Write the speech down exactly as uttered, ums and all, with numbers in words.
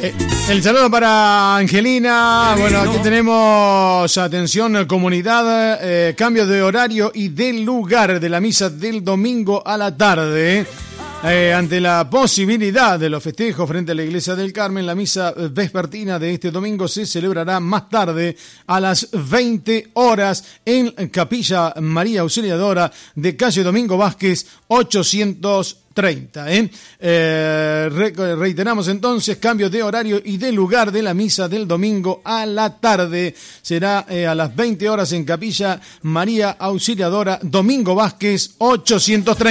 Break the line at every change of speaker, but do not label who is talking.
Eh, el saludo para Angelina. Bueno, aquí tenemos, atención comunidad, eh, cambio de horario y de lugar de la misa del domingo a la tarde. Eh, ante la posibilidad de los festejos frente a la Iglesia del Carmen, la misa vespertina de este domingo se celebrará más tarde a las veinte horas en Capilla María Auxiliadora de calle Domingo Vázquez ochocientos treinta. ¿eh? Eh, re- reiteramos entonces, cambio de horario y de lugar de la misa del domingo a la tarde. Será eh, a las veinte horas en Capilla María Auxiliadora Domingo Vázquez ochocientos treinta.